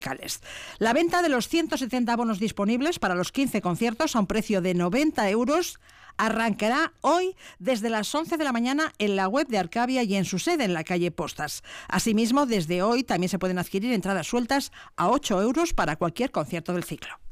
musicales. La venta de los 170 abonos disponibles para los 15 conciertos a un precio de 90 euros arrancará hoy desde las 11 de la mañana en la web de Arcavia y en su sede en la calle Postas. Asimismo, desde hoy también se pueden adquirir entradas sueltas a 8 euros para cualquier concierto del ciclo.